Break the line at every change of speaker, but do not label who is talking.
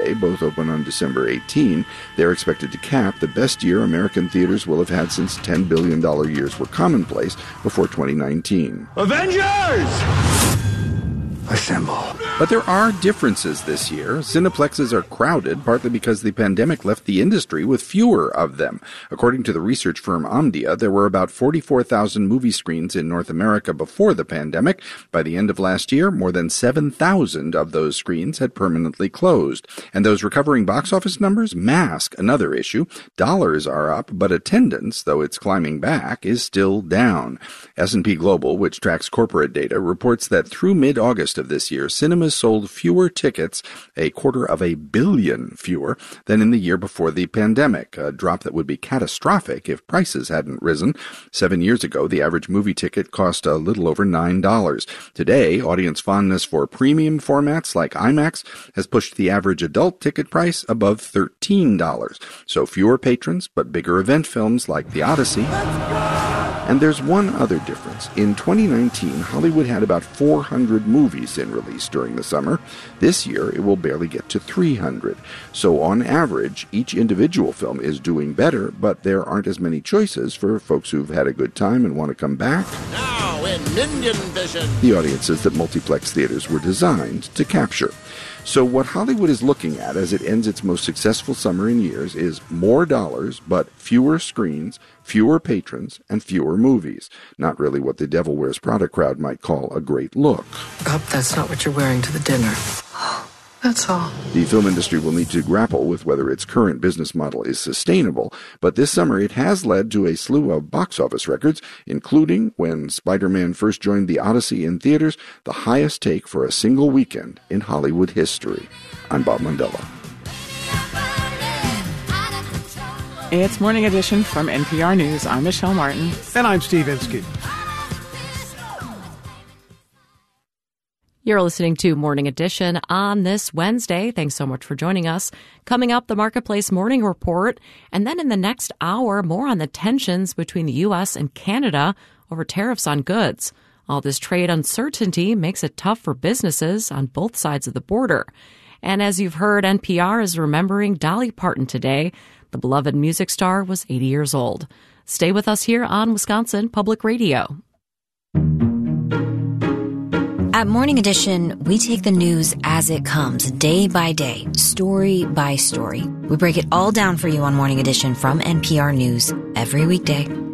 Day both open on December 18. They're expected to cap the best year American theaters will have had since $10 billion years were commonplace before 2019.
Avengers! Assemble.
But there are differences this year. Cineplexes are crowded, partly because the pandemic left the industry with fewer of them. According to the research firm Omdia, there were about 44,000 movie screens in North America before the pandemic. By the end of last year, more than 7,000 of those screens had permanently closed. And those recovering box office numbers mask another issue. Dollars are up, but attendance, though it's climbing back, is still down. S&P Global, which tracks corporate data, reports that through mid-August of this year, cinemas sold fewer tickets, 250 million fewer, than in the year before the pandemic, a drop that would be catastrophic if prices hadn't risen. 7 years ago, the average movie ticket cost a little over $9. Today, audience fondness for premium formats like IMAX has pushed the average adult ticket price above $13. So fewer patrons, but bigger event films like The Odyssey. And there's one other difference. In 2019, Hollywood had about 400 movies in release during the summer. This year, it will barely get to 300. So on average, each individual film is doing better, but there aren't as many choices for folks who've had a good time and want to come back.
Now in Minion Vision,
The audiences that multiplex theaters were designed to capture. So what Hollywood is looking at as it ends its most successful summer in years is more dollars, but fewer screens, fewer patrons, and fewer movies. Not really what the Devil Wears Prada crowd might call a great look.
Hope that's not what you're wearing to the dinner. That's all.
The film industry will need to grapple with whether its current business model is sustainable, but this summer it has led to a slew of box office records, including, when Spider-Man first joined The Odyssey in theaters, the highest take for a single weekend in Hollywood history. I'm Bob Mandela.
It's Morning Edition from NPR News. I'm Michelle Martin.
And I'm Steve Inskeep.
You're listening to Morning Edition on this Wednesday. Thanks so much for joining us. Coming up, the Marketplace Morning Report. And then in the next hour, more on the tensions between the U.S. and Canada over tariffs on goods. All this trade uncertainty makes it tough for businesses on both sides of the border. And as you've heard, NPR is remembering Dolly Parton today. The beloved music star was 80 years old. Stay with us here on Wisconsin Public Radio.
At Morning Edition, we take the news as it comes, day by day, story by story. We break it all down for you on Morning Edition from NPR News every weekday.